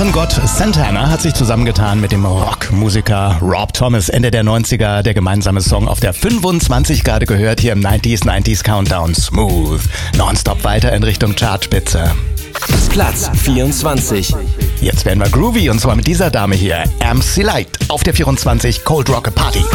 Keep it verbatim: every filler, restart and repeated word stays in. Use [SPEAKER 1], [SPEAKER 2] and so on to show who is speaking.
[SPEAKER 1] Gitarrengott Santana hat sich zusammengetan mit dem Rockmusiker Rob Thomas. Ende der neunziger, der gemeinsame Song auf der fünfundzwanzig gerade gehört hier im neunziger neunziger Countdown. Smooth. Nonstop weiter in Richtung Chartspitze.
[SPEAKER 2] Platz vierundzwanzig.
[SPEAKER 1] Jetzt werden wir groovy und zwar mit dieser Dame hier. M C Light auf der vierundzwanzig Cold Rock Party.